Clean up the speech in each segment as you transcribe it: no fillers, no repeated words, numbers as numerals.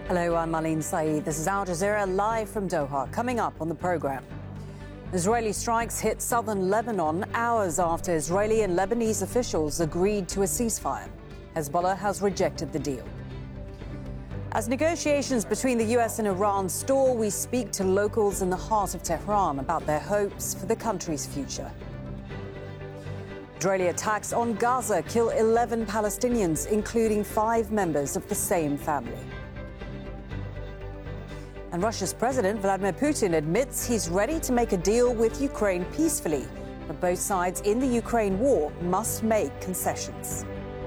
Hello, I'm Marlene Saeed. This is Al Jazeera live from Doha. Coming up on the programme. Israeli strikes hit southern Lebanon hours after Israeli and Lebanese officials agreed to a ceasefire. Hezbollah has rejected the deal. As negotiations between the US and Iran stall, we speak to locals in the heart of Tehran about their hopes for the country's future. Israeli attacks on Gaza kill 11 Palestinians, including 5 members of the same family. And Russia's President Vladimir Putin admits he's ready to make a deal with Ukraine peacefully, but both sides in the Ukraine war must make concessions.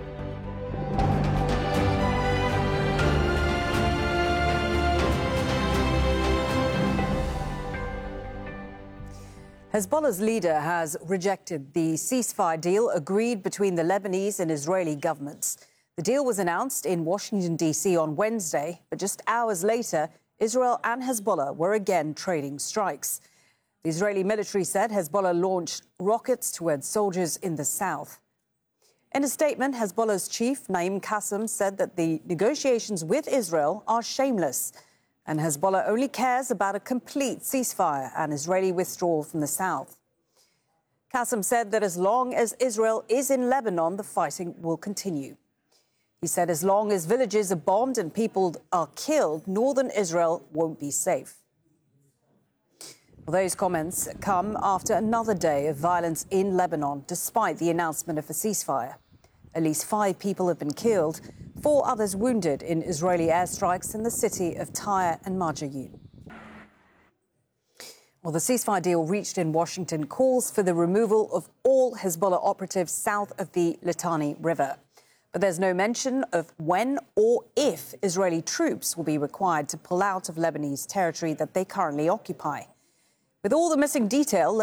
Hezbollah's leader has rejected the ceasefire deal agreed between the Lebanese and Israeli governments. The deal was announced in Washington, D.C. on Wednesday, but just hours later, Israel and Hezbollah were again trading strikes. The Israeli military said Hezbollah launched rockets towards soldiers in the south. In a statement, Hezbollah's chief, Naim Qassem, said that the negotiations with Israel are shameless, and Hezbollah only cares about a complete ceasefire and Israeli withdrawal from the south. Qassem said that as long as Israel is in Lebanon, the fighting will continue. He said as long as villages are bombed and people are killed, northern Israel won't be safe. Well, those comments come after another day of violence in Lebanon, despite the announcement of a ceasefire. At least 5 people have been killed, 4 others wounded in Israeli airstrikes in the city of Tyre and Marjayoun. Well, the ceasefire deal reached in Washington calls for the removal of all Hezbollah operatives south of the Litani River. But there's no mention of when or if Israeli troops will be required to pull out of Lebanese territory that they currently occupy. With all the missing detail,